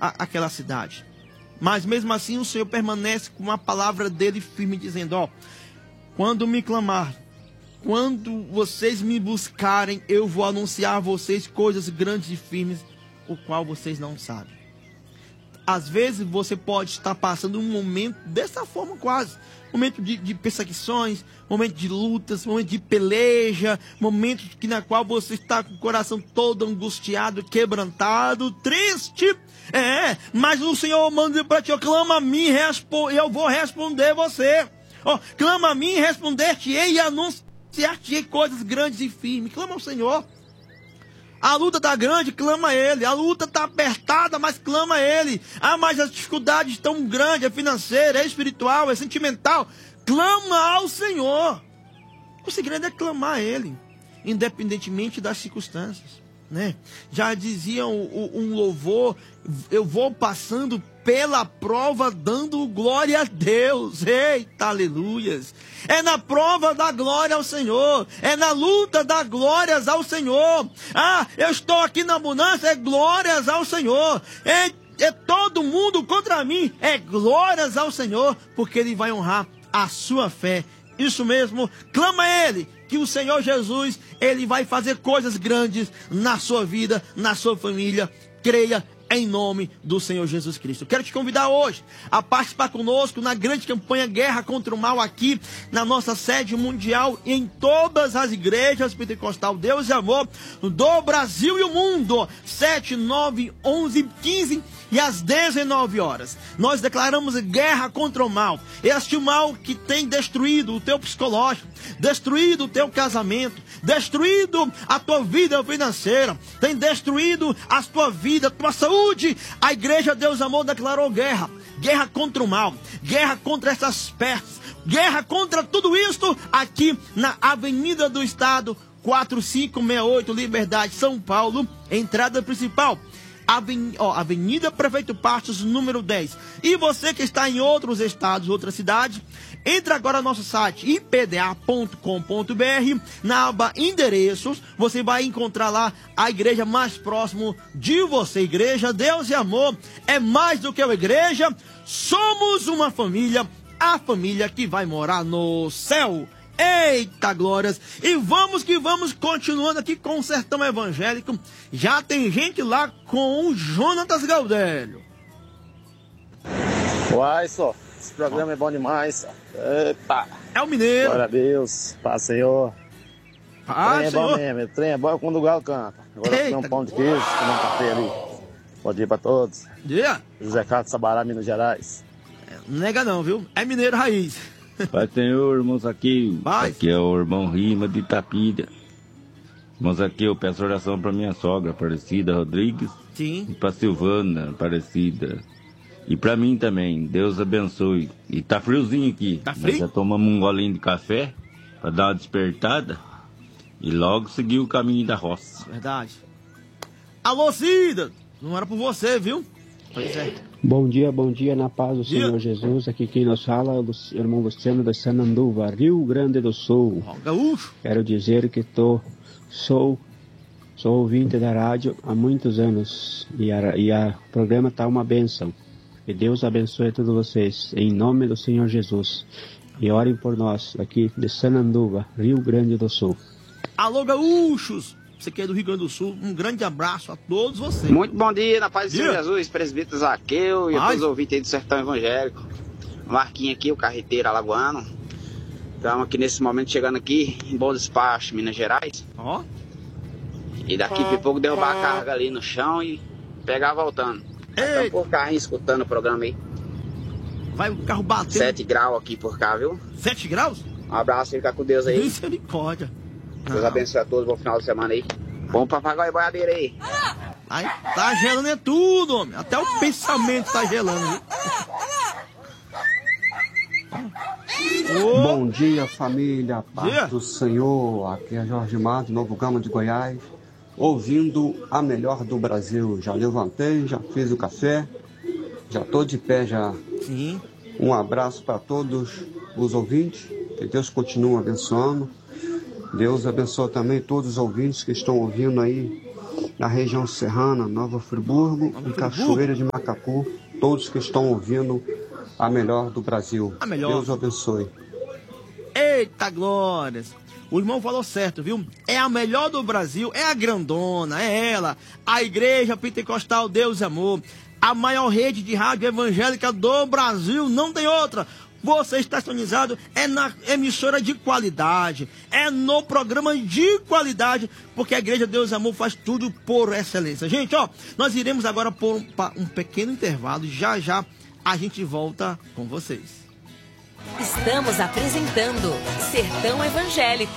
aquela cidade. Mas mesmo assim o Senhor permanece com a palavra dele firme, dizendo, ó, quando me clamar, quando vocês me buscarem, eu vou anunciar a vocês coisas grandes e firmes, o qual vocês não sabem. Às vezes você pode estar passando um momento dessa forma quase. Momento de perseguições, momento de lutas, momento de peleja, momento na qual você está com o coração todo angustiado, quebrantado, triste. Mas o Senhor manda para ti, clama a mim, eu vou responder você. Clama a mim, responder-te-ei e anunciar-te-ei coisas grandes e firmes. Clama ao Senhor. A luta está grande, clama a Ele. A luta está apertada, mas clama a Ele. Mas as dificuldades estão grandes, é financeira, é espiritual, é sentimental. Clama ao Senhor. O segredo é clamar a Ele, independentemente das circunstâncias, né? Já dizia um louvor, eu vou passando pela prova dando glória a Deus. Eita, aleluias. É na prova da glória ao Senhor. É na luta da glórias ao Senhor. Eu estou aqui na abundância, é glórias ao Senhor. É todo mundo contra mim, é glórias ao Senhor, porque Ele vai honrar a sua fé. Isso mesmo, clama a Ele, que o Senhor Jesus, Ele vai fazer coisas grandes na sua vida, na sua família. Creia em nome do Senhor Jesus Cristo. Quero te convidar hoje a participar conosco na grande campanha Guerra contra o Mal aqui na nossa sede mundial e em todas as igrejas pentecostal Deus e Amor do Brasil e o mundo. 7, 9, 11, 15 e às 19 horas. Nós declaramos guerra contra o mal. Este mal que tem destruído o teu psicológico, destruído o teu casamento, destruído a tua vida financeira, tem destruído a tua vida, a tua saúde. A igreja Deus Amor declarou guerra. Guerra contra o mal, guerra contra essas pestes, guerra contra tudo isso aqui na Avenida do Estado 4568, Liberdade, São Paulo, entrada principal. Avenida Prefeito Pastos, número 10. E você que está em outros estados, outras cidades, entre agora no nosso site ipda.com.br, na aba endereços, você vai encontrar lá a igreja mais próxima de você. Igreja Deus e Amor é mais do que uma igreja, somos uma família, a família que vai morar no céu. Eita glórias! E vamos que vamos, continuando aqui com o Sertão Evangélico. Já tem gente lá com o Jonatas Gaudério. Uai, só, esse programa é bom demais. Eita! É o mineiro. Glória a Deus, paz, Senhor. Paz, trem é Senhor. bom mesmo, o trem é bom quando o galo canta. Agora comer um pão de queijo, comer um café ali. Bom dia pra todos. Dia. José Carlos Sabará, Minas Gerais. Não nega não, viu? É mineiro raiz. Pai Senhor, irmãos aqui. Paz. Aqui é o irmão Rima de Itapira. Irmãos aqui, eu peço oração para minha sogra, Aparecida Rodrigues. Sim. E para Silvana, Aparecida. E para mim também. Deus abençoe. E tá friozinho aqui. Tá frio? Nós já tomamos um golinho de café para dar uma despertada. E logo seguir o caminho da roça. Verdade. Alô, Cida! Não era por você, viu? Pois é. Bom dia, na paz do Senhor Jesus. Aqui quem nos fala é o irmão Luciano da Sananduva, Rio Grande do Sul. Gaúcho. Quero dizer que sou ouvinte da rádio há muitos anos e o programa está uma bênção. Que Deus abençoe todos vocês, em nome do Senhor Jesus. E orem por nós, aqui de Sananduva, Rio Grande do Sul. Alô, gaúchos! Você que é do Rio Grande do Sul, um grande abraço a todos vocês. Muito bom dia, na paz do Senhor Jesus, presbítero Zaqueu e a todos os ouvintes aí do Sertão Evangélico. Marquinhos aqui, o carreteiro alagoano. Estamos aqui nesse momento chegando aqui em Bom Despacho, Minas Gerais. Ó. E daqui a pouco derrubar a carga ali no chão e pegar voltando. Estamos por carrinho escutando o programa aí. Vai o carro batendo. 7 graus aqui por cá, viu? 7 graus? Um abraço, fica com Deus aí. Misericórdia. Deus abençoe a todos, bom final de semana aí. Bom papagaio e boiadeira aí. Aí tá gelando é tudo, homem. Até o pensamento tá gelando, viu? Bom dia, família, paz do Senhor. Aqui é Jorge Mar, de Novo Gama de Goiás, ouvindo a melhor do Brasil. Já levantei, já fiz o café, já tô de pé já. Sim. Um abraço para todos os ouvintes, que Deus continue abençoando. Deus abençoe também todos os ouvintes que estão ouvindo aí na região serrana, Nova Friburgo e Cachoeira de Macacu, todos que estão ouvindo a melhor do Brasil. A melhor. Deus abençoe. Eita glórias! O irmão falou certo, viu? É a melhor do Brasil, é a grandona, é ela, a Igreja Pentecostal Deus e Amor, a maior rede de rádio evangélica do Brasil, não tem outra. Você está sintonizado, é na emissora de qualidade, é no programa de qualidade, porque a Igreja Deus e Amor faz tudo por excelência. Gente, ó, nós iremos agora por um pequeno intervalo, já já a gente volta com vocês. Estamos apresentando Sertão Evangélico.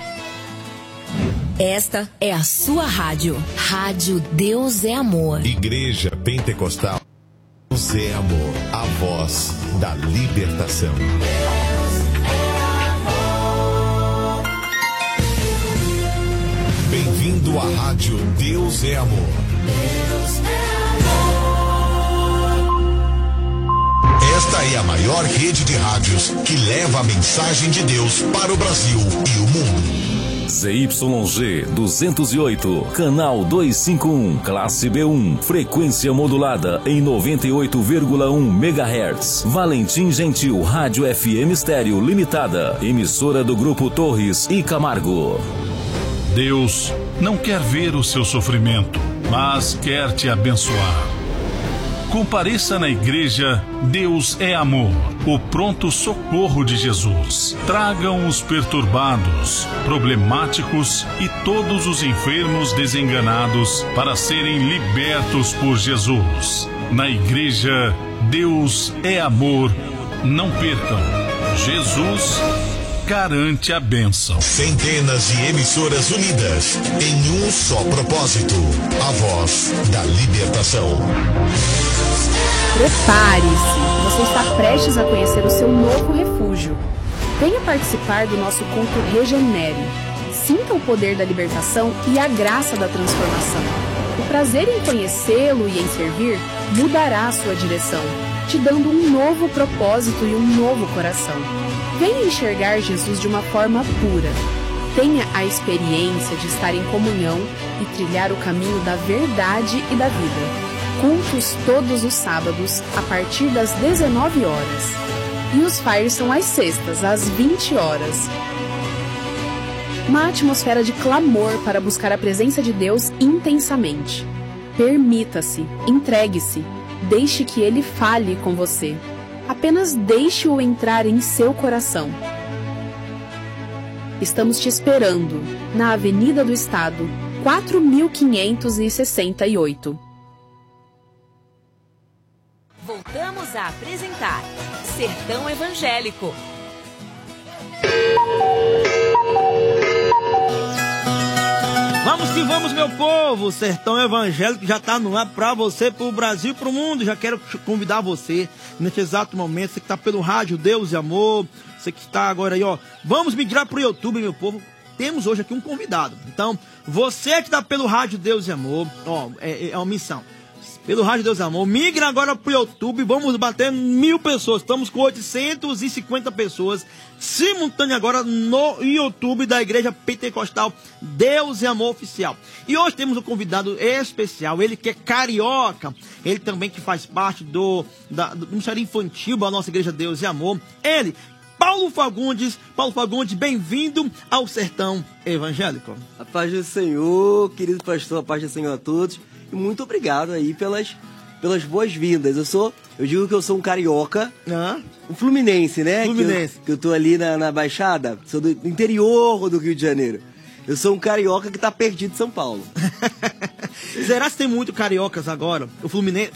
Esta é a sua rádio. Rádio Deus é Amor. Igreja Pentecostal Deus é Amor. A voz da libertação. Deus é amor. Bem-vindo à rádio Deus é Amor. Deus é amor. Esta é a maior rede de rádios que leva a mensagem de Deus para o Brasil e o mundo. ZYG 208, canal 251, classe B1, frequência modulada em 98,1 MHz. Valentim Gentil, Rádio FM Estéreo Limitada, emissora do Grupo Torres e Camargo. Deus não quer ver o seu sofrimento, mas quer te abençoar. Compareça na igreja Deus é Amor, o pronto socorro de Jesus. Tragam os perturbados, problemáticos e todos os enfermos desenganados para serem libertos por Jesus. Na igreja Deus é Amor, não percam. Jesus garante a bênção. Centenas de emissoras unidas em um só propósito: a voz da libertação. Prepare-se, você está prestes a conhecer o seu novo refúgio. Venha participar do nosso culto Regenere. Sinta o poder da libertação e a graça da transformação. O prazer em conhecê-lo e em servir mudará a sua direção, te dando um novo propósito e um novo coração. Venha enxergar Jesus de uma forma pura. Tenha a experiência de estar em comunhão e trilhar o caminho da verdade e da vida. Cultos todos os sábados, a partir das 19 horas. E os fires são às sextas, às 20 horas. Uma atmosfera de clamor para buscar a presença de Deus intensamente. Permita-se, entregue-se, deixe que Ele fale com você. Apenas deixe-o entrar em seu coração. Estamos te esperando, na Avenida do Estado, 4568. Voltamos a apresentar Sertão Evangélico. Vamos que vamos, meu povo! Sertão Evangélico já está no ar para você, para o Brasil e para o mundo. Já quero convidar você, nesse exato momento, você que está pelo rádio Deus e Amor, você que está agora aí, ó. Vamos migrar para o YouTube, meu povo. Temos hoje aqui um convidado. Então, você que está pelo rádio Deus e Amor, ó, é uma missão. Pelo Rádio Deus e Amor, migra agora pro YouTube, vamos bater 1000 pessoas, estamos com 850 pessoas simultâneas agora no YouTube da Igreja Pentecostal Deus e Amor Oficial. E hoje temos um convidado especial, ele que é carioca, ele também que faz parte do Ministério Infantil da nossa Igreja Deus e Amor, ele, Paulo Fagundes. Paulo Fagundes, bem-vindo ao Sertão Evangélico. A paz do Senhor, querido pastor, a paz do Senhor a todos. Muito obrigado aí pelas boas-vindas. Eu digo que eu sou um carioca, um fluminense, né? Fluminense. Que eu tô ali na Baixada, sou do interior do Rio de Janeiro. Eu sou um carioca que tá perdido em São Paulo. Será que tem muito cariocas agora? O Fluminense.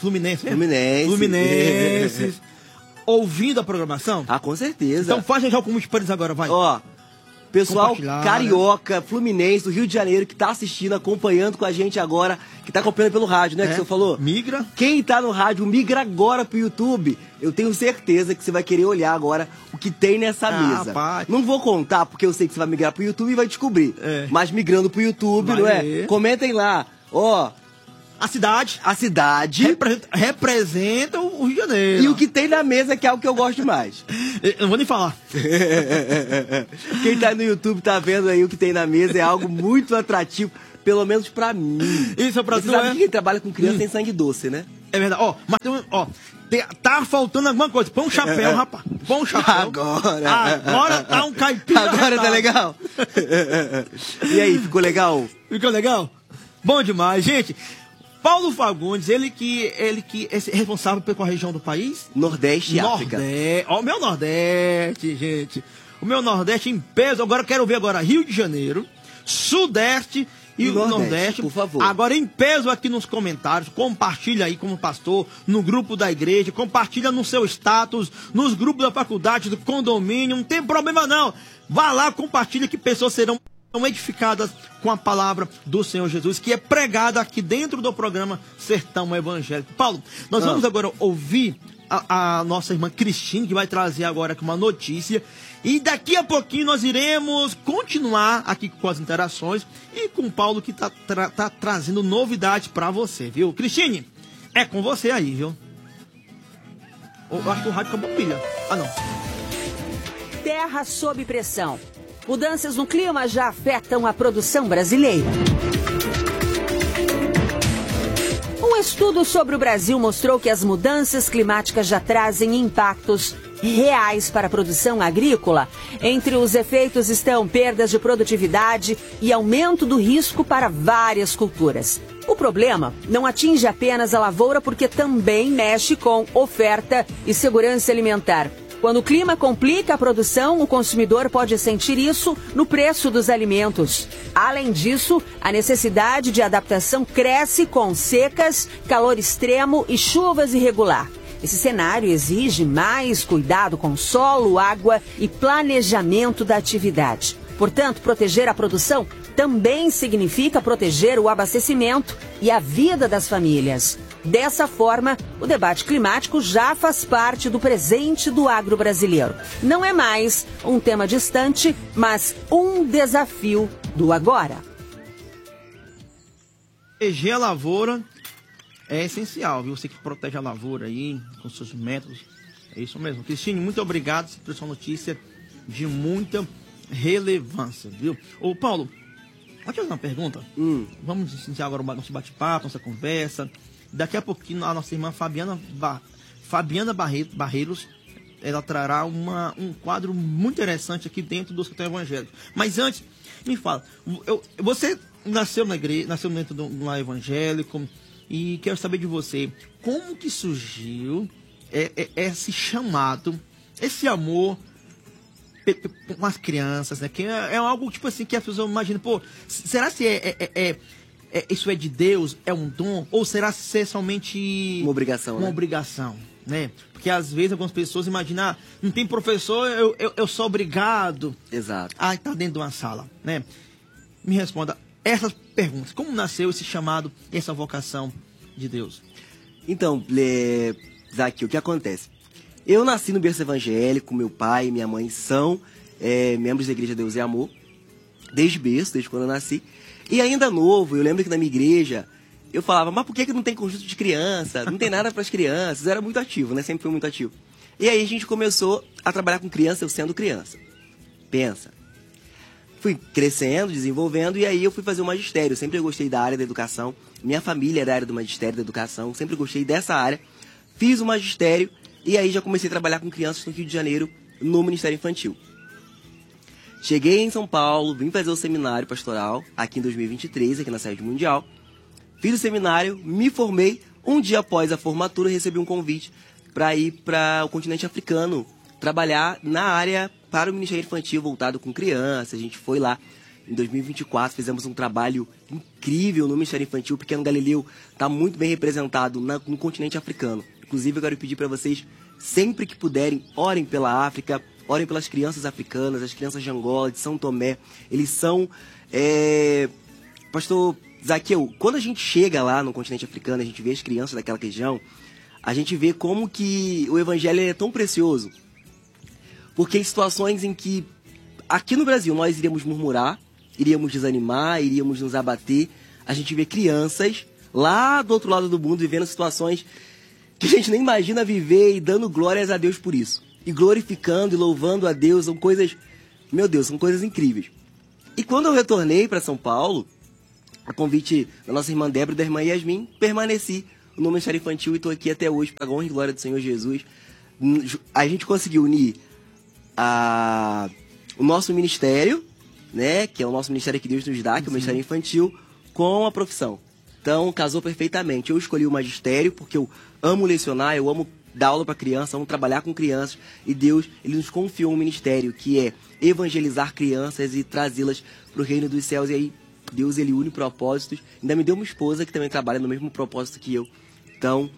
Ouvindo a programação? Ah, com certeza. Então faz já como para eles agora, vai. Ó, pessoal carioca, fluminense, do Rio de Janeiro, que tá assistindo, acompanhando com a gente agora, que tá acompanhando pelo rádio, né, que o senhor falou? Migra. Quem tá no rádio, migra agora pro YouTube. Eu tenho certeza que você vai querer olhar agora o que tem nessa mesa. Pai. Não vou contar, porque eu sei que você vai migrar pro YouTube e vai descobrir. Mas migrando pro YouTube, não é? Comentem lá. Ó, a cidade representa o Rio de Janeiro. E o que tem na mesa, que é o que eu gosto mais. Eu não vou nem falar. Quem tá no YouTube tá vendo aí o que tem na mesa, é algo muito atrativo. pelo menos pra mim. Isso é pra tu, Você sabe que quem trabalha com criança tem sangue doce, né? É verdade. Ó, mas tá faltando alguma coisa. Põe um chapéu, rapaz. Põe um chapéu. Agora tá um caipira. Agora tá legal. E aí, ficou legal? Ficou legal? Bom demais, gente. Paulo Fagundes, ele que é responsável pela região do país? Nordeste e África. Ó, o meu Nordeste, gente. O meu Nordeste em peso. Agora eu quero ver agora Rio de Janeiro, Sudeste e o Nordeste, por favor. Agora em peso aqui nos comentários, compartilha aí como pastor, no grupo da igreja, compartilha no seu status, nos grupos da faculdade, do condomínio, não tem problema não. Vá lá, compartilha que pessoas serão edificadas com a palavra do Senhor Jesus, que é pregada aqui dentro do programa Sertão Evangélico. Paulo, nós vamos agora ouvir a nossa irmã Cristine, que vai trazer agora aqui uma notícia. E daqui a pouquinho nós iremos continuar aqui com as interações e com o Paulo, que tá trazendo novidade para você, viu? Cristine, é com você aí, viu? Eu acho que o rádio acabou pilha. Ah, não. Terra sob pressão. Mudanças no clima já afetam a produção brasileira. Um estudo sobre o Brasil mostrou que as mudanças climáticas já trazem impactos reais para a produção agrícola. Entre os efeitos estão perdas de produtividade e aumento do risco para várias culturas. O problema não atinge apenas a lavoura, porque também mexe com oferta e segurança alimentar. Quando o clima complica a produção, o consumidor pode sentir isso no preço dos alimentos. Além disso, a necessidade de adaptação cresce com secas, calor extremo e chuvas irregulares. Esse cenário exige mais cuidado com solo, água e planejamento da atividade. Portanto, proteger a produção também significa proteger o abastecimento e a vida das famílias. Dessa forma, o debate climático já faz parte do presente do agro brasileiro. Não é mais um tema distante, mas um desafio do agora. Proteger a lavoura é essencial, viu? Você que protege a lavoura aí com seus métodos. É isso mesmo. Cristine, muito obrigado por essa notícia de muita relevância, viu? Ô, Paulo, pode fazer uma pergunta? Vamos iniciar agora o nosso bate-papo, nossa conversa. Daqui a pouquinho a nossa irmã Fabiana Barreiros, ela trará um quadro muito interessante aqui dentro do Sertão Evangélico. Mas antes, me fala, você nasceu na igreja, nasceu dentro do evangélico, e quero saber de você, como que surgiu esse chamado, esse amor com as crianças, né? Que é algo tipo assim que as pessoas imaginam, pô, será que isso é de Deus, é um dom, ou será ser somente uma obrigação, uma obrigação, né? Porque às vezes algumas pessoas imaginam, não tem professor, eu sou obrigado. Exato. A estar dentro de uma sala, né? Me responda essas perguntas. Como nasceu esse chamado, essa vocação de Deus? Então, Zaque, o que acontece? Eu nasci no berço evangélico, meu pai e minha mãe são membros da Igreja Deus é Amor, desde berço, desde quando eu nasci. E ainda novo, eu lembro que na minha igreja, eu falava, mas por que não tem conjunto de criança? Não tem nada para as crianças. Eu era muito ativo, né? Sempre fui muito ativo. E aí a gente começou a trabalhar com criança, eu sendo criança. Pensa. Fui crescendo, desenvolvendo, e aí eu fui fazer o magistério. Eu sempre gostei da área da educação. Minha família é da área do magistério da educação. Sempre gostei dessa área. Fiz o magistério, e aí já comecei a trabalhar com crianças no Rio de Janeiro, no Ministério Infantil. Cheguei em São Paulo, vim fazer o seminário pastoral, aqui em 2023, aqui na sede mundial. Fiz o seminário, me formei. Um dia após a formatura, recebi um convite para ir para o continente africano, trabalhar na área para o Ministério Infantil, voltado com crianças. A gente foi lá em 2024, fizemos um trabalho incrível no Ministério Infantil. O Pequeno Galileu está muito bem representado no continente africano. Inclusive, eu quero pedir para vocês, sempre que puderem, orem pela África, orem pelas crianças africanas, as crianças de Angola, de São Tomé. Eles são... Pastor Zaqueu, quando a gente chega lá no continente africano, a gente vê as crianças daquela região, a gente vê como que o evangelho é tão precioso. Porque em situações em que, aqui no Brasil, nós iríamos murmurar, iríamos desanimar, iríamos nos abater, a gente vê crianças lá do outro lado do mundo vivendo situações que a gente nem imagina viver e dando glórias a Deus por isso. E glorificando e louvando a Deus, são coisas, meu Deus, são coisas incríveis. E quando eu retornei para São Paulo, a convite da nossa irmã Débora e da irmã Yasmin, permaneci no Ministério Infantil e estou aqui até hoje para a honra e glória do Senhor Jesus. A gente conseguiu unir o nosso ministério, né, que é o nosso ministério que Deus nos dá, que é o Ministério Infantil, com a profissão. Então, casou perfeitamente. Eu escolhi o magistério porque eu amo lecionar, eu amo dar aula para criança, amo trabalhar com crianças. E Deus, Ele nos confiou um ministério que é evangelizar crianças e trazê-las para o reino dos céus. E aí, Deus, Ele une propósitos. Ainda me deu uma esposa que também trabalha no mesmo propósito que eu. Então,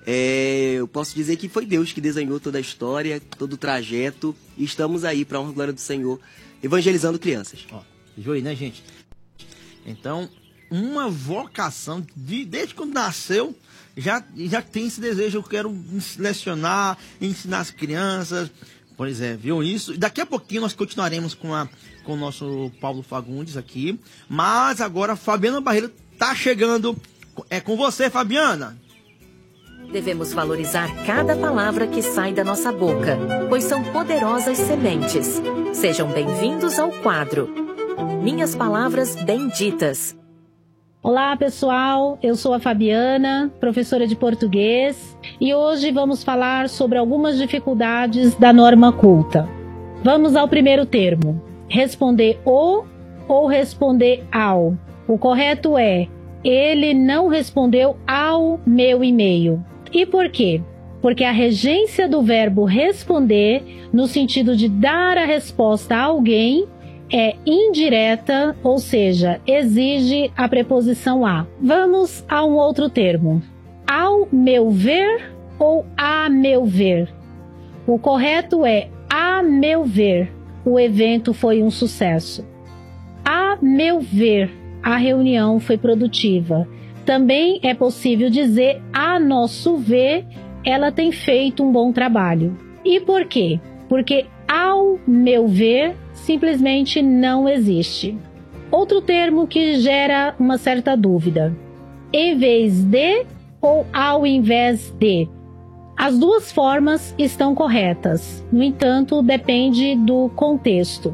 eu posso dizer que foi Deus que desenhou toda a história, todo o trajeto. E estamos aí, para a honra e glória do Senhor, evangelizando crianças. Ó, viu aí, né, gente? Então, uma vocação, desde quando nasceu, já tem esse desejo, eu quero lecionar, ensinar as crianças. Pois é, viu isso? Daqui a pouquinho nós continuaremos com o nosso Paulo Fagundes aqui. Mas agora a Fabiana Barreiro tá chegando. É com você, Fabiana. Devemos valorizar cada palavra que sai da nossa boca, pois são poderosas sementes. Sejam bem-vindos ao quadro Minhas Palavras Benditas. Olá pessoal, eu sou a Fabiana, professora de português, e hoje vamos falar sobre algumas dificuldades da norma culta. Vamos ao primeiro termo, responder o ou responder ao. O correto é, ele não respondeu ao meu e-mail. E por quê? Porque a regência do verbo responder, no sentido de dar a resposta a alguém, é indireta, ou seja, exige a preposição a. Vamos a um outro termo. Ao meu ver ou a meu ver? O correto é a meu ver. O evento foi um sucesso. A meu ver, a reunião foi produtiva. Também é possível dizer a nosso ver, ela tem feito um bom trabalho. E por quê? Porque ao meu ver, simplesmente não existe. Outro termo que gera uma certa dúvida. Em vez de ou ao invés de? As duas formas estão corretas. No entanto, depende do contexto.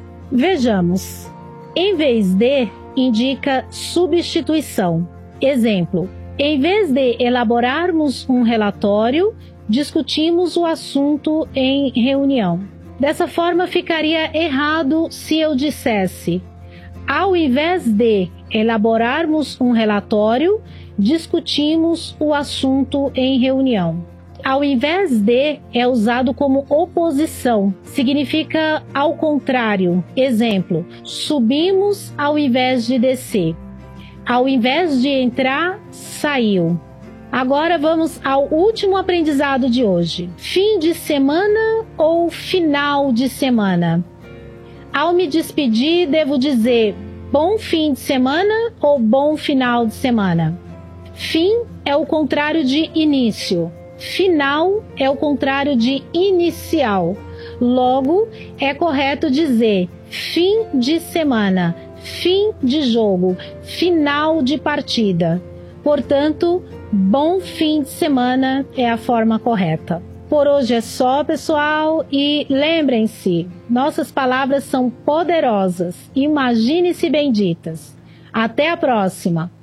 Vejamos. Em vez de indica substituição. Exemplo. Em vez de elaborarmos um relatório, discutimos o assunto em reunião. Dessa forma, ficaria errado se eu dissesse: ao invés de elaborarmos um relatório, discutimos o assunto em reunião. Ao invés de é usado como oposição, significa ao contrário. Exemplo: subimos ao invés de descer. Ao invés de entrar, saiu. Agora vamos ao último aprendizado de hoje. Fim de semana ou final de semana? Ao me despedir, devo dizer bom fim de semana ou bom final de semana? Fim é o contrário de início. Final é o contrário de inicial. Logo, é correto dizer fim de semana, fim de jogo, final de partida. Portanto, bom fim de semana é a forma correta. Por hoje é só, pessoal, e lembrem-se, nossas palavras são poderosas. Imagine-se benditas. Até a próxima!